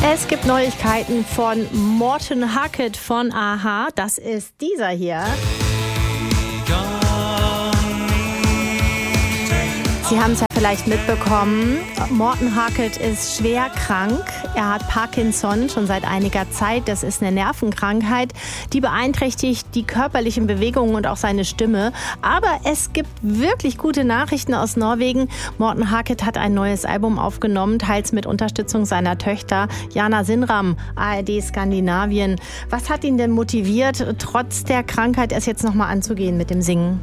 Es gibt Neuigkeiten von Morten Harket von a-ha. Das ist dieser hier. Sie haben es ja vielleicht mitbekommen, Morten Harket ist schwer krank. Er hat Parkinson schon seit einiger Zeit. Das ist eine Nervenkrankheit, die beeinträchtigt die körperlichen Bewegungen und auch seine Stimme. Aber es gibt wirklich gute Nachrichten aus Norwegen. Morten Harket hat ein neues Album aufgenommen, teils mit Unterstützung seiner Töchter Jana Sinram, ARD Skandinavien. Was hat ihn denn motiviert, trotz der Krankheit es jetzt nochmal anzugehen mit dem Singen?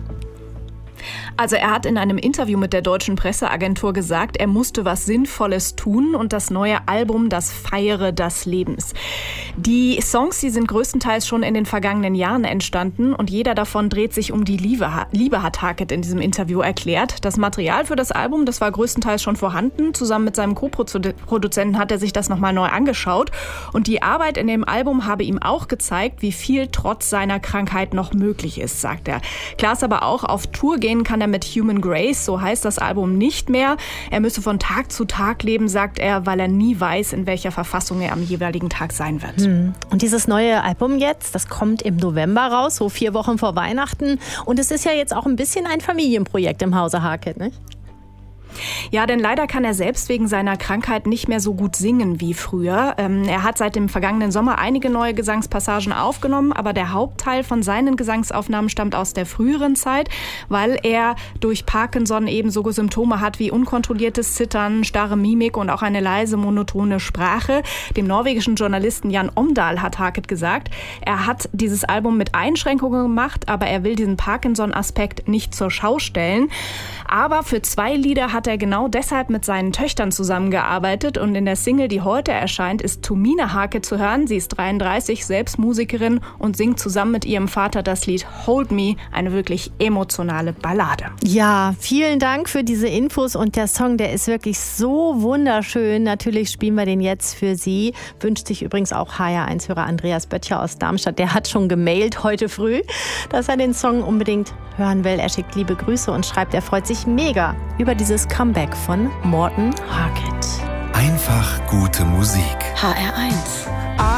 Also er hat in einem Interview mit der deutschen Presseagentur gesagt, er musste was Sinnvolles tun und das neue Album, das feiere das Lebens. Die Songs, die sind größtenteils schon in den vergangenen Jahren entstanden und jeder davon dreht sich um die Liebe, hat Harket in diesem Interview erklärt. Das Material für das Album, das war größtenteils schon vorhanden. Zusammen mit seinem Co-Produzenten hat er sich das nochmal neu angeschaut und die Arbeit in dem Album habe ihm auch gezeigt, wie viel trotz seiner Krankheit noch möglich ist, sagt er. Klar ist aber auch, auf Tour gehen kann er mit Human Grace, so heißt das Album, nicht mehr. Er müsse von Tag zu Tag leben, sagt er, weil er nie weiß, in welcher Verfassung er am jeweiligen Tag sein wird. Und dieses neue Album jetzt, das kommt im November raus, so 4 Wochen vor Weihnachten. Und es ist ja jetzt auch ein bisschen ein Familienprojekt im Hause Harket, nicht? Ja, denn leider kann er selbst wegen seiner Krankheit nicht mehr so gut singen wie früher. Er hat seit dem vergangenen Sommer einige neue Gesangspassagen aufgenommen, aber der Hauptteil von seinen Gesangsaufnahmen stammt aus der früheren Zeit, weil er durch Parkinson ebenso Symptome hat wie unkontrolliertes Zittern, starre Mimik und auch eine leise, monotone Sprache. Dem norwegischen Journalisten Jan Omdahl hat Harket gesagt, er hat dieses Album mit Einschränkungen gemacht, aber er will diesen Parkinson-Aspekt nicht zur Schau stellen. Aber für 2 Lieder hat er genau deshalb mit seinen Töchtern zusammengearbeitet und in der Single, die heute erscheint, ist Tomine Harket zu hören. Sie ist 33, selbst Musikerin und singt zusammen mit ihrem Vater das Lied Hold Me, eine wirklich emotionale Ballade. Ja, vielen Dank für diese Infos und der Song, der ist wirklich so wunderschön. Natürlich spielen wir den jetzt für Sie. Wünscht sich übrigens auch HR1-Hörer Andreas Böttcher aus Darmstadt. Der hat schon gemailt heute früh, dass er den Song unbedingt hören will. Er schickt liebe Grüße und schreibt, er freut sich mega über dieses Comeback von Morten Harket. Einfach gute Musik. HR1